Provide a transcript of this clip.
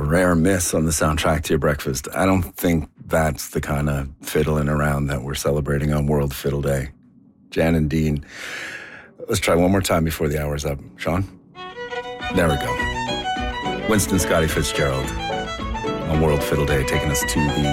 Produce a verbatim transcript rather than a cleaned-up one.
rare miss on the soundtrack to your breakfast. I don't think that's the kind of fiddling around that we're celebrating on World Fiddle Day. Jan and Dean. Let's try one more time before the hour's up. Sean? There we go. Winston Scotty Fitzgerald on World Fiddle Day, taking us to the